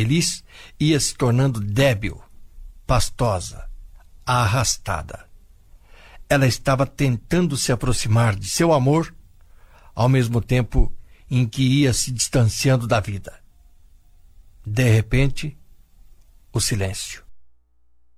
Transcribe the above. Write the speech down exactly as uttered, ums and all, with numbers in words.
Elis ia se tornando débil, pastosa, arrastada. Ela estava tentando se aproximar de seu amor, ao mesmo tempo em que ia se distanciando da vida. De repente, o silêncio.